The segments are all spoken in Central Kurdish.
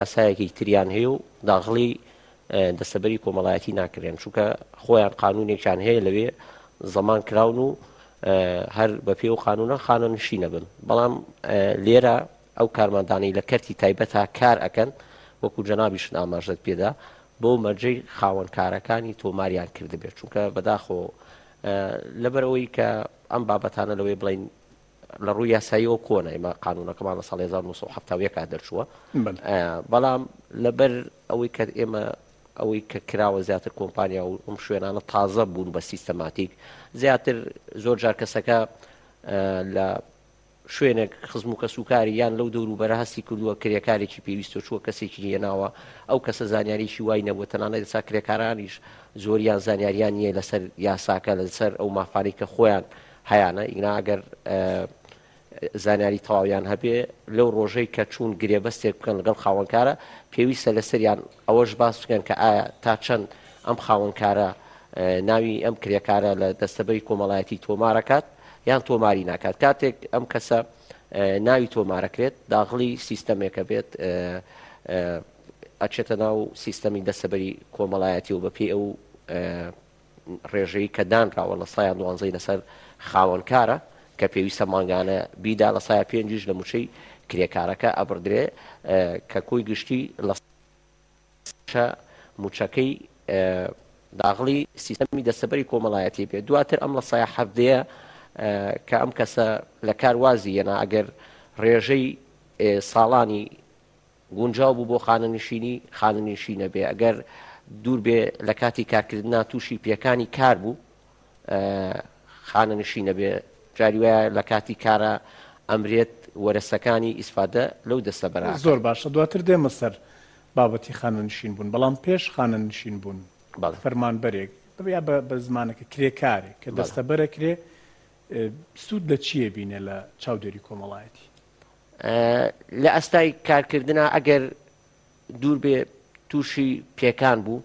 یاسایەکی تریان هەیە و داخڵی دەستەبەری کۆمەڵایەتی ناکرێن چونکە خۆیان قانونێکیان هەیە لەوێ زەمان کراون و هەر بە پێ و قانونە خانە نشینە بن بەڵام لێرە ئەو کارمەندانەی لە کەرتی تایبەتە کار ئەکەن وەکو جەنابیشن ئاماژەت پێدا بۆ مەرجەی خاوەنکارەکانی تۆماریان کردبێت چونکە بەداخۆ لەبەرەوەی کە ئەم بابەتانە لەوەی بڵین لە ڕووی یاساییەوە کۆنە ئێمە قانونەکەمان لە ساڵی 1970 دەرچووە بەڵام لەبەر ئەوەی کە ئێمە ئەوەی کە کراوە زیاتر کۆمپانیا و ئەم شوێنانە تازە بوون بە سیستەماتیک زیاتر زۆر جار کەسەکە لە شوێنێک خزم و کەسوکاری یان لەو دەور و بەرە هەستی کردووە کرێکارێکی پێویستە چووە کەسێکی هێناوە ئەو کەسە زانیاریشی وای نەبووە تەنانەت ئێستا کرێکارانیش زۆریان زانیاریان نییە لەسەر یاساکە لەسەر ئەو مافانەی کە خۆیان هەیانە ئینا ئەگەر زانیاری تەواویان هەبێ لەو ڕۆژەی کە چوون گرێبەستێک بکەن لەگەڵ خاوەنکارە پێویستە لەسەریان ئەوەش باس بکەن کە ئایا تا چەند ئەم خاوەنکارە ناوی ئەم کرێکارە لە دەستەبەری کۆمەڵایەتی تۆمارەکات یان تۆماری ناکات کاتێک ئەم کەسە ناوی تۆمارەکرێت داخڵی سیستەمێکە بێت ئەچێتە ناو سیستەمی دەستەبەری کۆمەڵایەتی و بەپێی ئەو ڕێژەی کە دانراوە لە سایان 12 لەسەر خاوەنکارە کە پێویستە مانگانە بیدا لە سایە 5 لە موچەی کرێکارەکە ئەبردرێ کە کۆی گشتی لە موچەکەی داخڵی سیستەمی دەستەبەری کۆمەڵایەتی بێت دواتر ئەم لە سایە 7 کە ئەم کەسە لە کاروازی یەنا ئەگەر ڕێژەی ساڵانی گونجاو بوو بۆ خانەنشینە بێ ئەگەر دوور بێ لە کاتی کارکردنا تووشی پێکانی کار بوو خانەنشینە بێ جاری وایە لە کاتی کارە ئەمرێت وەرەسەکانی ئیسفادە لەو دەستەبەرە زۆر باشە دواتر دێمە سەر بابەتی خانەنشین بوون بەڵام پێش خانەنشین بوون فەرمانبەرێک دەبێت بە زمانەکە کرێکارێک کە دەستەبەرە کرێ سوود لە چییە بینێ لە چاودێری کۆمەڵایەتی لە ئەستای کارکردنا ئەگەر دوور بێ تووشی پێکان بوو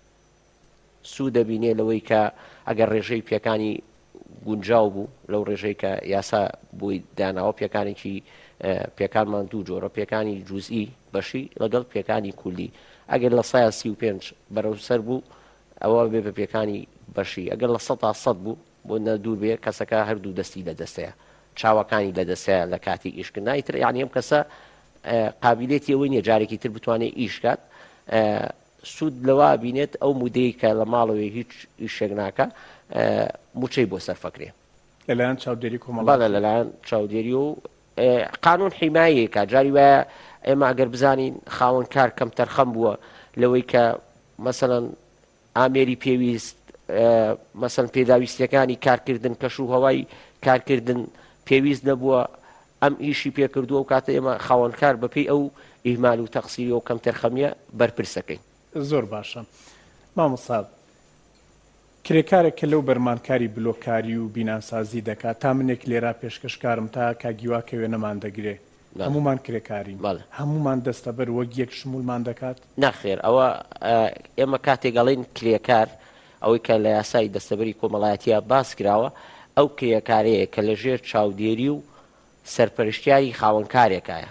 سوود دەبینێ لەوەی کە ئەگەر ڕێژەی پێکانی گونجاو بوو لەو ڕێژەی کە یاسا بۆی داناوە پێکانێکی پێکانمان دوو جۆرە پێکانی جوزئی بەشی لەگەڵ پێکانی کولی ئەگەر لە 135 بەرەوسەر بوو ئەوە بێ بە پێکانی بەشی ئەگەر لە 100 بوو بۆ نەدوور بێ کەسەکە هەردوو دەستی لە دەستەیە چاوەکانی لە دەستەیە لە کاتی ئیشکردنی تر یعنی ئەم کەسە قابلیەتی ئەوەی نیە جارێکی تر بتوانێت ئیشکات سوود لەوا بینێت ئەو مودەی کە لە ماڵەوەی هیچ ئیشێک ناکە موچەی بۆ سەرفەکرێ لەلایەن چاودێری کۆمەڵایەتی لەلایەن چاودێری و قانون حیمایەکە جاری وایە ئێمە ئەگەر بزانین خاوەنکار کەم تەرخەم بووە لەوەی کە مەسەڵەن ئامێری پێویست مەسەڵەن پێداویستیەکانی کارکردن کەش و هەوای کارکردن پێویست نەبووە ئەم ئیشی پێکردووە و کاتە ئێمە خاوەنکار بەپێی ئەو ئیهمال و تەقسیری و کەم تەرخەمیە بەرپرسەکەین زۆر باشە مامۆستا کرێکارێک کە لەو بەرمانکاری بلۆکاری و بیناسازی دەکات تا منێک لێرا پێشکەشکارم تا کاگیواکە وێنەمان دەگرێ هەمومان کرێکارین هەمومان دەستەبەر وەک یەک شمولمان دەکات نەخێر ئەوە ئێمە کاتێک گەڵین کرێکار ئەوەی کە لە یاسای دەستەبەری کۆمەڵایەتیە باس کراوە ئەو کرێکارەیە کە لەژێر چاودێری و سەرپەرشتیاری خاوەنکارێکایە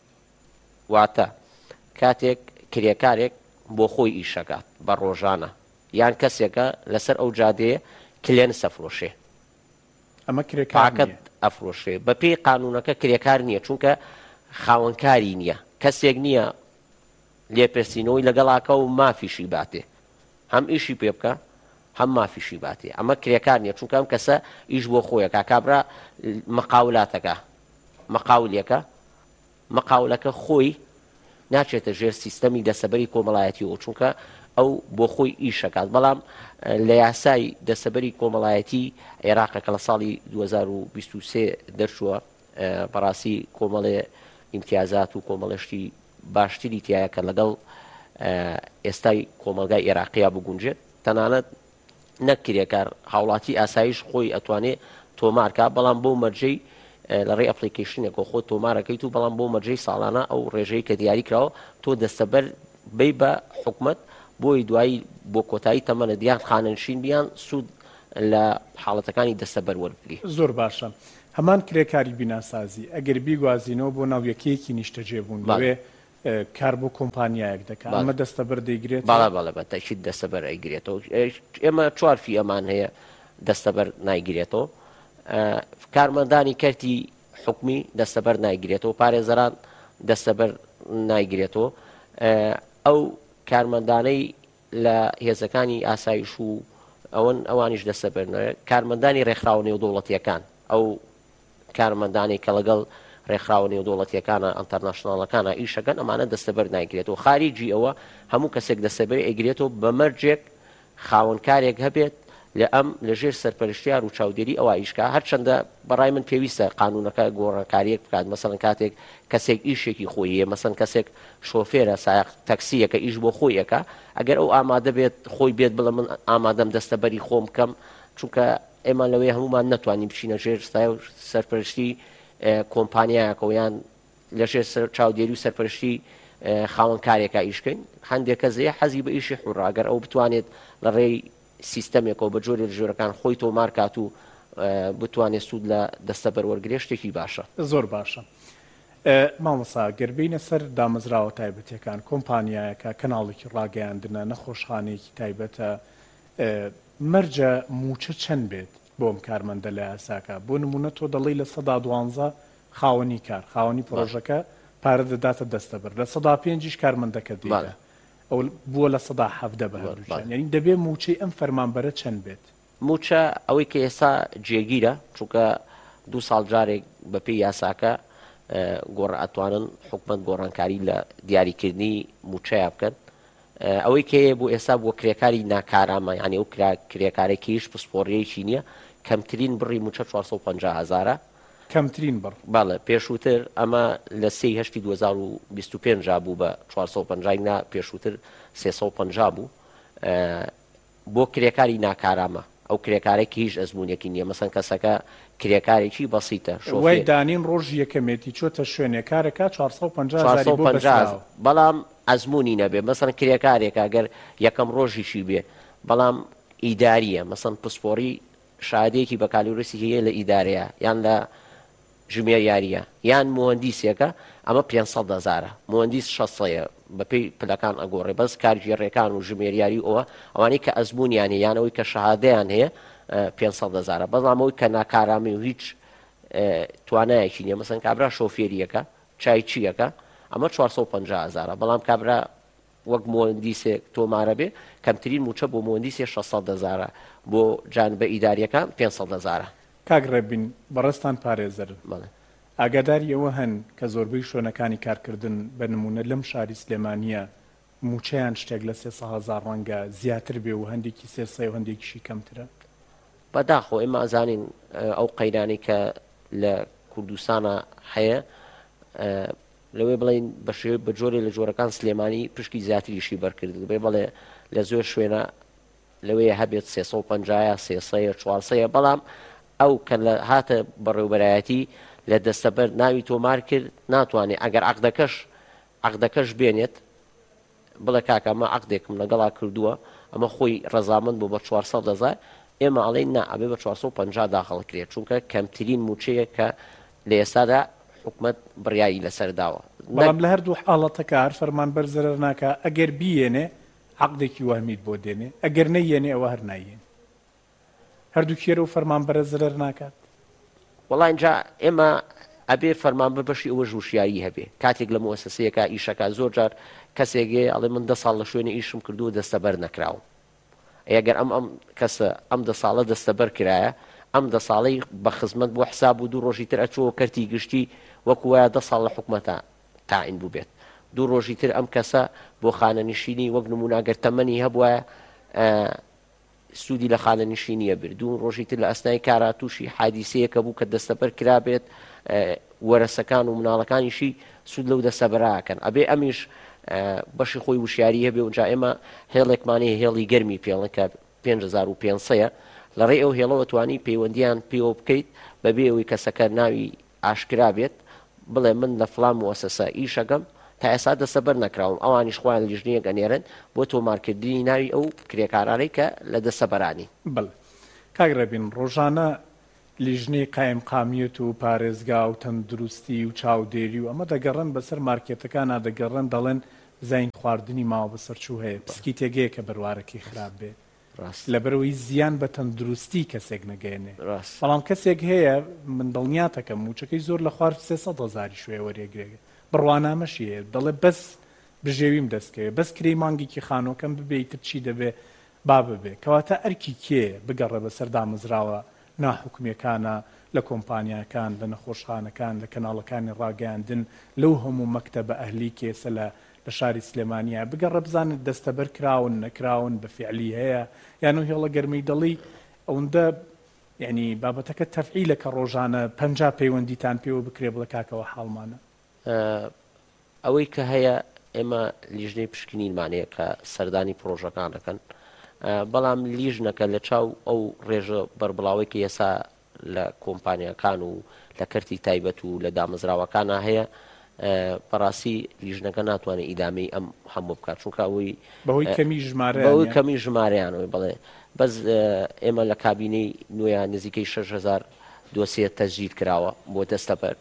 واتە کاتێک کرێکارێک بۆ خۆی ئیشەکات بە ڕۆژانە یان کەسێکە لەسەر ئەو جادەیە کلێن سەفرۆشێ ئەمە کرێکارەکەت ئەفرۆشێ بەپێی قانونەکە کرێکار نییە چونکە خاوەنکاری نییە کەسێک نییە لێپرسینەوەی لەگەڵاکە و مافیشی باتێ هەم ئیشی پێ بکە هەم مافیشی باتێ ئەمە کرێکار نییە چونکە ئەم کەسە ئیش بۆ خۆیەکە کابرا مەقاولاتەکە مەقاولەکە خۆی ناچێتە ژێر سیستەمی دەستەبەری کۆمەڵایەتیەوە چونکە ئەو بۆ خۆی ئیشەکات بەڵام لە یاسای دەستەبەری کۆمەڵایەتی عێراقەکە لە ساڵی 2023 دەرچووە بەڕاستی کۆمەڵێ ئیمتیازات و کۆمەڵشتی باشتری تایە کە لەگەڵ ئێستای کۆمەلگای عێراقیە بگونجێت تەنانەت نەک کرێکار هاوڵاتی ئاسایش خۆی ئەتوانێت تۆمارکە بەڵام بۆ مەرجەی لە ڕێ ئەپلیکیشنێک خۆ تۆمارەکەیت و بەڵام بۆ مەرجەی ساڵانە ئەو ڕێژەی کە دیاری کراوە تۆ دەستەبەر بێ بە حکومەت بۆی دوایی بۆ کۆتایی تەمەنە دیان خانەنشین بیان سوود لە حاڵەتەکانی دەستەبەر وەرگری زۆر باشە هەمان کرێکاری بیناسازی ئەگەر بیگوازینەوە بۆ ناویەکەیەکی نیشتەجێبوون لەوێ کار بۆ کۆمپانیایەک دەکات ئەمە دەستەبەر دەیگرێت باڵە بە تەکید دەستەبەر ئەیگرێتەوە ئێمە چوارفی ئەمان هەیە دەستەبەر نایگرێتەوە کارمەندانی کەرتی حکومی دەستەبەر نایگرێتەوە پارێزەران دەستەبەر نایگرێتەوە ئەو کارمەندانەی لە هێزەکانی ئاسایش و ئەوانیش دەستەبەر کارمەندانی ڕێکخراوە نێودەوڵەتیەکان ئەو کارمەندانی کە لەگەڵ ڕێکخراوە نێودەوڵەتیەکانە ئەنتەرناشناڵەکانە ئیشەکەن ئەمانە دەستەبەر نایگرێتەوە خارجی ئەوە هەموو کەسێک دەستەبەر ئەیگرێتەوە بە مەرجێک خاوەنکارێک هەبێت لە ئەم لەژێر سەرپەرشتیار و چاودێری ئەوە ئیشکا هەرچەندە بەڕای من پێویستە قانونەکە گۆڕانکاریەک بکات مەسەڵەن کاتێک کەسێک ئیشێکی خۆیە مەسەڵەن کەسێک شۆفێرە سایق تەکسیەکە ئیش بۆ خۆیەکە ئەگەر ئەو ئامادە بێت خۆی بێت بڵێ من ئامادەم دەستەبەری خۆم بکەم چونکە ئێمە لەوەی هەمومان نەتوانین بچینە ژێر سەرپەرشتی کۆمپانیایەکە یان لەژێر چاودێری و سەرپەرشتی خاوەنکارێکە ئیشکەین هەندێک کەسێ حەزی بە ئیشی حوڕا ئەگەر ئەو بتوانێت لە ڕێی سیستەمێکەوە بە جۆرێ ژێرەکان خۆی تۆمار کات و بتوانێت سوود لە دەستەبەر وەرگێ شتێکی باشە زۆر باشە مامۆستا گەربینە سەر دامەزراوە تایبەتەکان کۆمپانیایەکە کەناڵێکی ڕاگەیاندنە نەخۆشخانەیەکی تایبەتە مەرجە موچە چەند بێت بۆم کارمەندە لە یاساکە بۆ نمونە تۆ دەڵی لە 12 خاوەنی کار خاوەنی پرۆژەکە پارە دەداتە دەستەبەر لە 105 کارمەندەکە دیدە ئەو بووە لە 170 بەهەردووشان یعنی دەبێ موچەی ئەم فەرمانبەرە چەند بێت موچە ئەوەی کە ئێستا جێگیرە چونکە 2 ساڵ جارێک بەپێی یاساکە گۆڕ ئەتوانن حکومەت گۆڕانکاری لە دیاریکردنی موچەیە بکەن ئەوەی کە بۆ ئێستا بۆ کرێکاری ناکارامە یعنی ئەو کرێکارێکیش پسپۆڕیەکی نییە کەمترین بڕی موچە 450,000 کەمترین بڕ باڵێ پێشووتر ئەمە لە 2025 بوو بە 450 پێشووتر 350 بوو بۆ کرێکاری ناکارامە ئەو کرێکارێکی هیچ ئەزمونێکی نییە مەسەن کەسەکە کرێکارێکی بەسیتە وای دانین ڕۆژ یەکەمێتی چۆتە شوێنێ کارەکە 450 بەڵام ئەزمموی نەبێ مەسەن کرێکارێکە گەر یەکەم ڕۆژیشی بێ بەڵام ئیداریە مەسەن پسپۆری شادێکی بە کالیورسی هەیە لە ئیدارەیە یان لە ژمێر یاریە یان مهندیسێکە ئەمە 500,000 مهندیس 600 بەپێی پلەکان ئەگۆڕێ بەس کارگیێڕێکان و ژمێریاری ئەوە ئەوانەی کە ئەزممویانە یانەوەی کە شەهادەیان هەیە 500,000 بەڵامەوەی کە ناکارامی و هیچ توانایەکی نیە مەسەن کابرا شۆفێریەکە چایچیەکە ئەمە 450,000 بەڵام کابرا وەک مهندیسێک تۆمارە بێ کەمترین موچە بۆ مهندیسێ 600,000 بۆ جانبە ئیداریەکان 500,000 کاگڕێبین بەڕستان پارێزەرن ئاگاداری ئەوە هەن کە زۆربەی شوێنەکانی کارکردن بە نمونە لەم شاری سلێمانیە موچەیان شتێک لە 300,000 ڕەنگە زیاتر بێ و هەندێکی 300 و هەندێکیشی کەمترە بەداخۆ ئێمە ئازانین ئەو قەیرانی کە لە کوردستانە هەیە لەوێ بڵین بە جۆرێ لە جۆرەکان سلێمانی پشکی زیاتریشی بەرکرد بێ بڵێ لە زۆر شوێنە لەوەیە هەبێت 350 300 400 بەڵام ئەو کە لە هاتە بەڕێوبەرایەتی لە دەستەبەر ناوی تۆمار کرد ناتوانێت ئەگەر عەقدەکەش بێنێت بڵێ کاکە ئەمە عەقدێکم لەگەڵا کردووە ئەمە خۆی ڕەزامەند بوو بە 400,000 ئێمە ئەڵێن نا ئەبێ بە 450 داخەڵکرێت چونکە کەمترین موچەیە کە لە ئێستادا حکومەت بڕیایی لەسەر داوە بەڵام لە هەردوو حاڵەتەکە هەر فەرمانبەر زەرەر ناکە ئەگەر بیێنێ عەقدێکی وەهمیت بۆ دێنێ ئەگەر نەیێنێ ئەوە هەر نایێن هەردوو کێرە و فەرمانبەرە زەرەر ناکات وەڵا اینجا ئێمە ئەبێ فەرمانبەر بەشی ئەوە ژوشیاری هەبێ کاتێک لە مؤسسەیەکە ئیشەکە زۆر جار کەسێکێ ئەڵێ من 10 ساڵ لە شوێنە ئیشم کردو و دەستەبەر نەکراوم ئەگەر ئەم کەسە ئەم 10 ساڵە دەستەبەر کرایە ئەم 10 ساڵەی بە خزمەت بۆ حساب و 2 ڕۆژی تر ئەچۆ کەرتی گشتی وەکو وایە 10 ساڵ لە حکومەتە تاعین بوو بێت 2 ڕۆژی تر ئەم کەسە بۆ خانەنشینی وەک نموناگەر تەمەنی هەبووە سوودی لە خانەنشینیە برد 2 ڕۆژی تر لە ئەسنای کارا تووشی حادیسەیەکە بوو کە دەستەبەر کرابێت وەرەسەکان و مناڵەکانیشی سوود لەو دەستەبەراکەن ئەبێ ئەمیش بەشی خۆی وشیاری هەبێ اونجا ئێمە هێڵێکمانەیە هێڵی گەرمی پێڵن کە 5,500 لە ڕێ ئەو هێڵەوە توانی پەیوەندیان پێوە بکەیت بەبێ ئەوەی کەسەکە ناوی ئاشکرا بێت بڵێ من لە فڵان مؤسسە ئیشەکەم تا ئێستا دەستەبەر نەکراوم ئەوانیش خۆیان لیژنەیە گەنێرن بۆ تۆمارکردنی ناوی ئەو کرێکارانەی کە لە دەستەبەرانی بڵێ کاگڕێبین ڕۆژانە لیژنەی قایم قامیەت و پارێزگا و تەندروستی و چاودێری و ئەمە دەگەڕن بەسەر مارکێتەکانە دەگەڕن دەڵێن زین خواردنی ماوە بەسەرچوو هەیە پسکی تێگەیە کە بەروارەکەی خراپ بێ لەبەرەوەی زیان بە تەندروستی کەسێک نەگەێنێ بەڵام کەسێک هەیە من دڵنیاتەکەم موچەکەی زۆر لە خوارد 300,000 شوێ وەرێگرێگە بڕوانامەشی هەیە دەڵێ بەس بژێویم دەستکەوێ بەس کرێی مانگێکی خانۆکەم ببێتتر چی دەبێ با ببێ کەواتە ئەرکی کێ بگەڕێ بەسەر دامەزراوە ناحکومیەکانە لە کۆمپانیاکان لە نەخۆشخانەکان لە کەناڵەکانی ڕاگەاندن لەو هەموو مەکتەبە ئەهلی کێسە لە شاری سلێمانیا بگەڕە بزانێت دەستەبەر کراون نەکراون بە فعلی هەیە یان و هێڵە گەرمەی دڵی ئەوەندە یعنی بابەتەکە تەفعیلە کە ڕۆژانە 50 پەیوەندیتان پێوە بکرێ بڵە کاکەوە حاڵمانە ئەوەی کە هەیە ئێمە لیژنەی پشکنینمانەیە کە سەردانی پرۆژەکانەکەن بەڵام لیژنەکە لە چاو ئەو ڕێژە بەربڵاوی کە ئێسا لە کۆمپانیەکان و لە کەرتی تایبەت و لە دامەزراوەکانە هەیە بەڕاستی لیژنەکە ناتوانێت ئیدامەی ئەم هەموو بکات چونکە ئەوەی بەوەی کەمی ژمارەیانەوەی بڵێ بەس ئێمە لە کابینەی نوێیان نزیکەی 6,000 دۆسیە تەسجیل کراوە بۆ دەستەبەر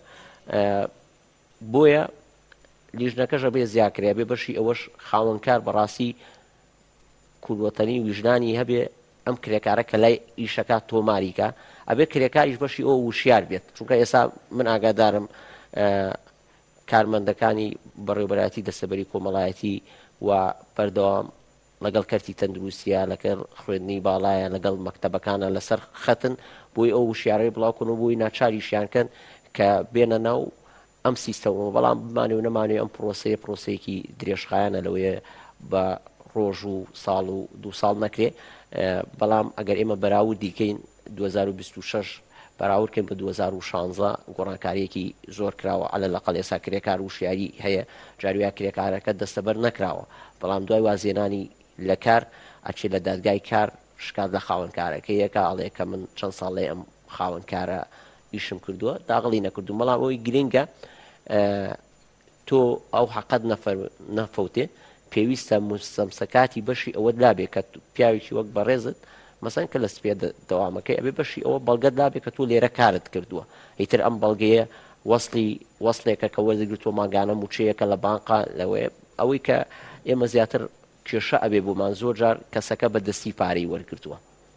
بۆیە لیژنەکەش بێ زیاکرێ بێ بەشی ئەوەش خاوەنکار بەڕاستی کوردوەتەنی ویژدانی هەبێ ئەم کرێکارە کە لای ئیشەکە تۆماریکە ئەبێ کرێکاریش بەشی ئەو وشیار بێت چونکە ئێستا من ئاگادارم کارمەندەکانی بەڕێوەبەرایەتی دەستەبەری کۆمەڵایەتی و بەردەوام لەگەڵ کەرتی تەندروستیە لەگەڵ خوێندنی باڵایە لەگەڵ مەکتەبەکانە لەسەر خەتن بۆی ئەو وشیارەی بڵاوکن و بۆی ناچاریشیانکەن کە بێنە ناو ئەم سیستەمەوە بەڵام بمانێ و نەمانێ ئەم پرۆسەیەکی درێژخایەنە لەوەیە بە ڕۆژ و ساڵ و 2 ساڵ نەکرێ بەڵام ئەگەر ئێمە بەراورد دیکەین 2026 بەراوردکەین بە 2016 گۆڕانکاریەکی زۆر کراوە ئەلە لەقەڵ ئێسا کرێکار وشیاری هەیە جارویا کرێکارەکە دەستەبەر نەکراوە بەڵام دوای وازێنانی لە کار ئەچێ لە دادگای کار شکات لە خاوەنکارەکە یەکە ئەڵێ کە من چەند ساڵێ ئەم خاوەنکارە ئیشم کردووە داغڵی نەکردو بەڵام ئەوەی گرنگە تۆ ئەو حەقەت نەفەوتێ پێویستە مستەمسەکاتی بەشی ئەوە لابێ کە پیاوێکی وەک بەڕێزت مەسەن کە لە سپێ دەوامەکەی ئەبێ بەشی ئەوە بەڵگەت لابێ کە تۆ لێرە کارت کردووە ئیتر ئەم بەڵگەیە وەصلێکە کە وەرزگرتووە ماگانە موچەیەکە لە بانقا لەوەیە ئەوەی کە ئێمە زیاتر کێشە ئەبێ بۆمان زۆر جار کەسەکە بە دەستی پارەی وەرگرتووە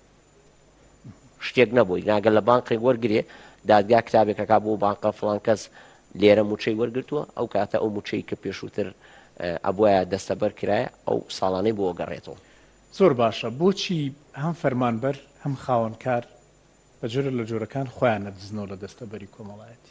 شتێک نەبووی ناگەر لە بانقی وەرگێ دادگا کتابێکەکە بۆ بانقە فڵان کەس لێرە موچەی وەرگرتووە ئەو کاتە ئەو موچەی کە پێشووتر ئەبووە دەستەبەر کرایە ئەو ساڵانەی بۆ گەڕێتەوە زۆر باشە بۆچی هەم فەرمانبەر هەم خاوەنکار بە جۆرە لە جۆرەکان خۆیان نەدزنەوە لە دەستەبەری کۆمەڵایەتی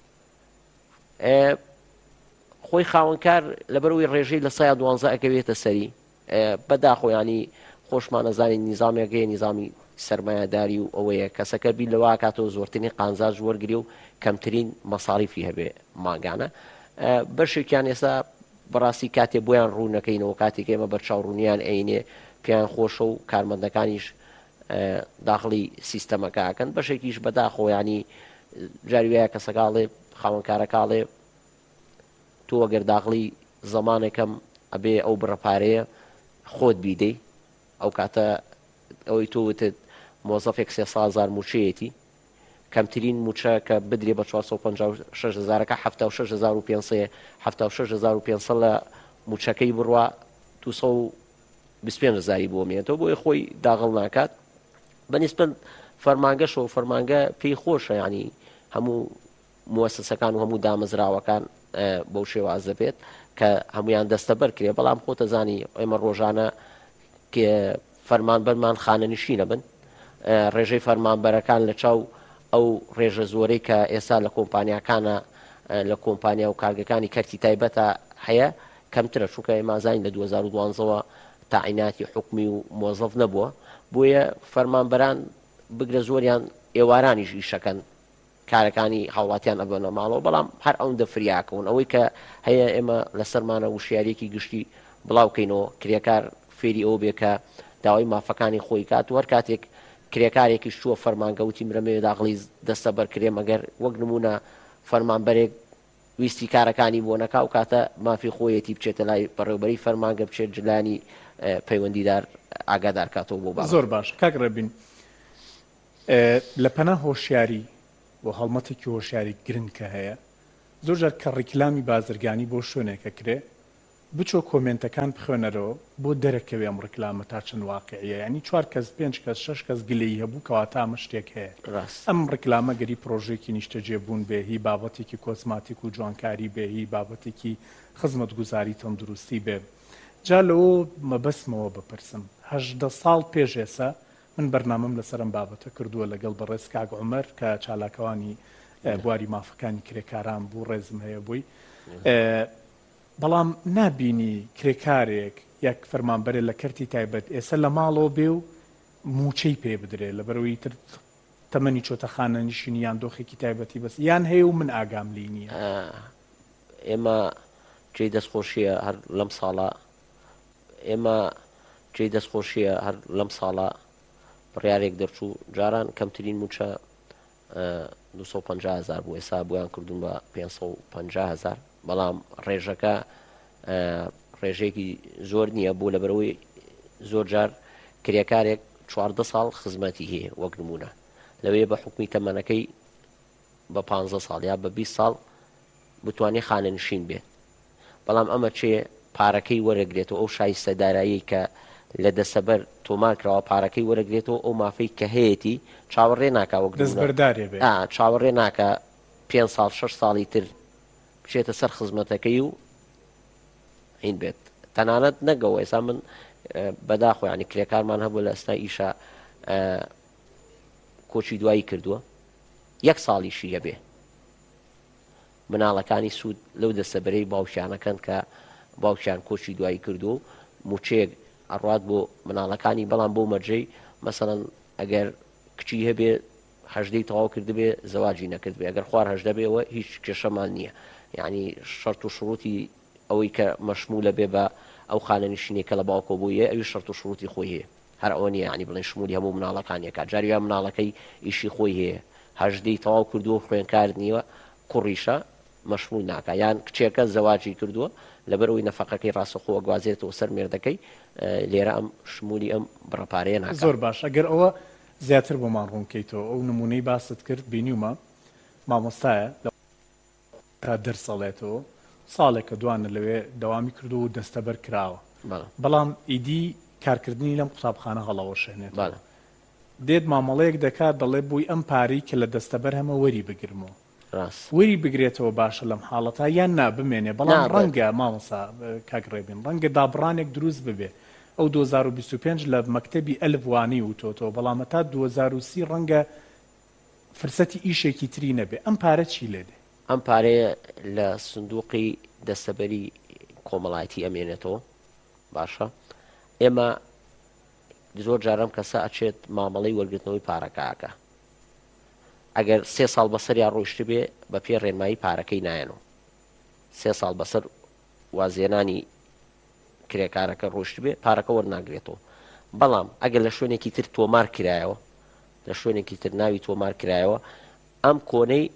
خۆی خاوەنکار لەبەرەوەی ڕێژەی لە 12 ئەکەوێتە سەری بەداخۆیانی خۆشمان نەزانین نیزامێکەیە نیزامی سەرمایهداری و ئەوەیە کەسەکە بی لەوا کاتەوە زۆرترین قانزاژ وەرگری و کەمترین مەساریفی هەبێ ماگانە بەشێکیان ئێستا بەڕاستی کاتێ بۆیان ڕوونەکەینەوە کاتێک ئێمە بەرچاوڕوونیان عینێ پێیان خۆشە و کارمەندەکانیش داخڵی سیستەمەکەکەن بەشێکیش بەداخۆیانی جاروایە کەسەکاڵێ خاوەنکارەکاڵێ تۆ ئەگەر داخڵی زەمانێکم ئەبێ ئەو بڕەپارەیە خۆت بیدەی ئەو کاتە ئەوەی تۆ وتت مۆزەفێک 300,000 موچەیەتی کەمترین موچە کە بدرێ بە 456,000ەکە 76,500 لە موچەکەی بڕوا 225,000 بۆ مێنێتەوە بۆی خۆی داغڵ ناکات بەنسبەت فەرمانگەشەوە فەرمانگە پێی خۆشە ینی هەموو موەسسەکان و هەموو دامەزراوەکان بەو شێوازە بێت کە هەمویان دەستەبەر کرێ بەڵام خۆتەزانی ئێمە ڕۆژانە فەرمانبەرمان خانەنشینە بن ڕێژەی فەرمانبەرەکان لە چاو ئەو ڕێژە زۆرەی کە ئێستا لە کۆمپانیاکانە لە کۆمپانیا و کارگەکانی کەرتی تایبەتە هەیە کەمترە چونکە ئێمازین لە 2012ەوە تاعیناتی حکمی و مۆزەف نەبووە بۆیە فەرمانبەران بگرە زۆریان ئێوارانیش ئیشەکەن کارەکانی هاوڵاتیان ئەبەنە ماڵەوە بەڵام هەر ئەوەندە فریاکەون ئەوەی کە هەیە ئێمە لەسەرمانە وشیارێکی گشتی بڵاوکەینەوە کرێکار فێری ئەوە بێ کە داوای مافەکانی خۆی کات وەر کاتێک کرێکارێکی شووە فەرمانگەوتی مرەمێ داغڵی دەستەبەر کرێ مەگەر وەک نمونە فەرمانبەرێک ویستی کارەکانی بۆ نەکا و کاتە مافی خۆیەتی بچێتە لای بەڕێوەبەری فەرمانگە بچێت جلانی پەیوەندیدار ئاگادار کاتەوە بۆ زۆر باش کاک ڕەبین لە پەنا هۆشیاری بۆ هەڵمەتێکی هۆشیاری گرنگ کە هەیە زۆر جار کە ڕیکلامی بازرگانی بۆ شوێنێکە کرێ بچۆ کۆمنتەکان بخوێنەرەوە بۆ دەرەکەوێ ئەم ڕیکلامە تا چەند واقعیە ینی 4 کەس 5 کەس 6 کەس گلەی هەبوو کەواتە ئەمە شتێک هەیە ئەم ڕیکلامە گەری پرۆژێکی نیشتەجێبوون بێ هی بابەتێکی کۆسماتیک و جوانکاری بێ هی بابەتێکی خزمەتگوزاری تەندروستی بێ جا لەوە مەبەسمەوە بپرسم 18 ساڵ پێش ئێستا من بەرنامەم لەسەرم بابەتە کردووە لەگەڵ بەڕێز کاک عومەر کە چالاکەوانی بواری مافەکانی کرێکاران بوو ڕێزم هەیە بووی بەڵام نابینی کرێکارێک یەک فەرمانبەرێ لە کەرتی تایبەت ئێستا لە ماڵەوە بێ و موچەی پێ بدرێت لە بەرەوەی تر تەمەنی چۆتە خانە نشینی یان دۆخێکی تایبەتی بەس یان هەیە و من ئاگام لی نییە ئێمە جێی دەستخۆشیە هەر لەم ساڵە ئێمە جێی دەستخۆشیە هەر لەم ساڵە بڕیارێک دەرچوو جاران کەمترین موچە 250,000 بوو ئێستا بۆیان کردوون بە 550,000 بەڵام ڕێژەکە ڕێژێکی زۆر نییە بۆ لە بەرەوەی زۆر جار کرێکارێک 14 ساڵ خزمەتی هەیە وەک نمونە لەوێ بە حکمی تەمەنەکەی بە 15 ساڵ یا بە 20 ساڵ بتوانێت خانە نشین بێت بەڵام ئەمە چێ پارەکەی وەرەگرێتەوە ئەو شایستە دارایی کە لە دەسەبەر تۆمار کراوە پارەکەی وەرەگرێتەوە ئەو مافەی کە هەیەی چاوەڕێ ناکە وەک دەستبەردارێ بێ چاوەڕێ ناکە 5 ساڵ 6 ساڵی تر بچێتە سەر خزمەتەکەی و هین بێت تەنانەت نەگەوە ئێستا من بەداخۆ ینی کرێکارمان هەبوو لە ئەستا ئیشە کۆچی دوایی کردووە 1 ساڵیشی هەبێ مناڵەکانی سوود لەو دەستەبەرەی باوشیانەکەن کە باوشیان کۆچی دوایی کردو و موچێک ئەڕات بۆ مناڵەکانی بەڵام بۆ مەرجەی مەسەڵەن ئەگەر کچی هەبێ 18 تەواو کردبێ زەواجی نەکرد بێ ئەگەر خوار 18 بێەوە هیچ کێشەمان نییە یعنی شەرت و شروعی ئەوەی کە مەشمولە بێ بە ئەو خانە نشینێکە لە باوکۆ بوویە ئەوی شەرت و شروعی خۆی هەیە هەر ئەوە نیە ینی بڵێن شمولی هەموو مناڵەکانیەکە جاریان مناڵەکەی ئیشی خۆی هەیە 18 تەواو کردووە خوێنکار نیوە کوڕیشە مەشمول ناکە یان کچێکە زەواجی کردووە لەبەرەوەی نەفەقەکەی ڕاستەخۆوە گوازێتەوە سەر مێردەکەی لێرە ئەم شمولی ئەم بڕەپارەیە ناکە زۆر باش ئەگەر ئەوە زیاتر بۆمان ڕوونکەیتەوە ئەو نمونەی باست کرد بینیومە مامۆستایە تا دەرسەڵێتەوە ساڵێکە دوانە لەوێ دەوامی کردو و دەستەبەر کراوە بەڵام ئیدی کارکردنی لەم قوتابخانە هەڵەوەشێنێت دێت مامەڵەیەک دەکات دەڵێ بووی ئەم پارەی کە لە دەستەبەر هەمە وەری بگرمەوە وەری بگرێتەوە باشە لەم حاڵەتە یان نابمێنێ بەڵام ڕەنگە مامۆسا کاگڕێبین ڕەنگە دابڕانێک دروست ببێ ئەو 2025 لە مەکتەبی ئەلڤوانی وتۆتەوە بەڵامە تا 2030 ڕەنگە فرسەتی ئیشێکی تری نەبێ ئەم پارە چی لێدێ ئەم پارەیە لە سندوقی دەستەبەری کۆمەڵایەتی ئەمێنێتەوە باشە ئێمە زۆر جارم کەسە ئەچێت مامەڵەی وەرگرتنەوەی پارەکەکە ئەگەر 3 ساڵ بەسەریا ڕۆیشت بێ بە پێ ڕێنمایی پارەکەی نایەنەوە 3 ساڵ بەسەر وازێنانی کرێکارەکە ڕۆشت بێ پارەکە وەرناگرێتەوە بەڵام ئەگەر لە شوێنێکی تر تۆمار کرایەوە لە شوێنێکی تر ناوی تۆمار کرایەوە ئەم کۆنەی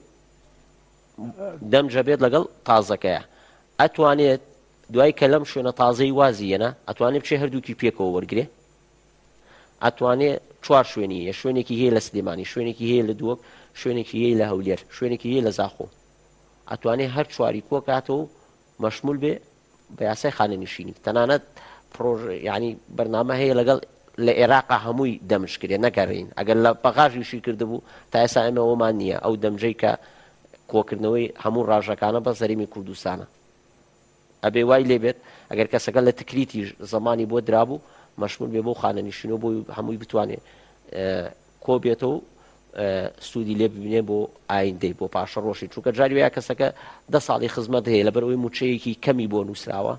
دەمجە بێت لەگەڵ تازەکەیە ئەتوانێت دوای کە لەم شوێنە تازەی وازیەنە ئەتوانێت بچێ هەردووکی پێکەوە وەرگێ ئەتوانێت 4 شوێنی شوێنێکی هەیە لە سلێمانی شوێنێکی هەیە لە دووەک شوێنێکی هەیە لە هەولێر شوێنێکی هەیە لە زاخۆ ئەتوانێت هەر چواری کۆکاتەوە مەشمول بێ بە یاسای خانە نشینی تەنانەت ینی بەرنامە هەیە لەگەڵ لە عێراقا هەمووی دەمشکرێ نەگەڕین ئەگەر لە بەغاژیشی کردبوو تا ئێستا ئەمەوەمان نییە ئەو دەمجەی کە کۆکردنەوەی هەموو ڕاژەکانە بە زەریمی کوردستانە ئەبێ وای لێبێت ئەگەر کەسەکە لە تکریتی زمانی بۆ درابوو مەشمول بێ بۆ خانە نشینەوە بۆ هەمووی بتوانێت کۆ بێتەوە سوودی لێ ببینێ بۆ ئایندەی بۆ پاشە ڕۆژی چووکە جاری وایە کەسەکە 10 ساڵی خزمەت هەیە لەبەرەوەی موچەیەکی کەمی بۆ نووسراوە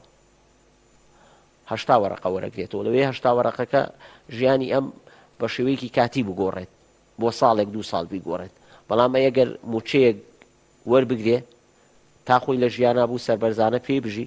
80 وەرەقە وەرەگرێتەوە لەوێ 80 وەرەقەکە ژیانی ئەم بە شێوەیەکی کاتی بگۆڕێت بۆ ساڵێک 2 ساڵ بیگۆڕێت بەڵام ئەگەر موچەیەک وەربگرێ تا خۆی لە ژیانە بوو سەربەرزانە پێی بژی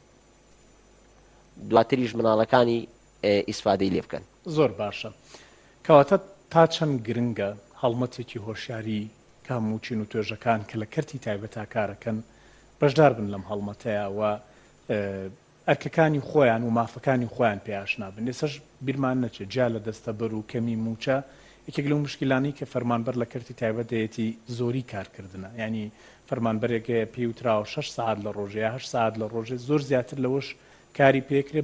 دواتریش مناڵەکانی ئیسفادەی لێ بکەن زۆر باشە کەواتە تا چەند گرنگە هەڵمەتێکی هۆشیاری کاموچین و توێژەکان کە لە کەرتی تایبەتا کارەکەن بەشدار بن لەم هەڵمەتەیە و ئەرکەکانی خۆیان و مافەکانی خۆیان پێ ئاشنا بن ئێسەش بیرمان نەچێت جا لە دەستەبەر و کەمی موچە یەکێک لەو مشکلانی کە فەرمانبەر لە کەرتی تایبەت دەیەتی زۆری کارکردنە ینی فەرمانبەرێک پێی وتراوە 6 ساعت لە ڕۆژەیە 8 ساعت لە ڕۆژێ زۆر زیاتر لەوەش کاری پێکرێ